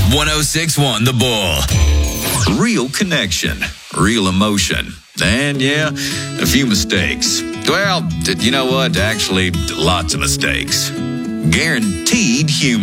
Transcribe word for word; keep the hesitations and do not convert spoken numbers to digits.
one oh six point one The Bull. Real connection, real emotion, and yeah, a few mistakes. Well, you know what? Actually, lots of mistakes. Guaranteed human.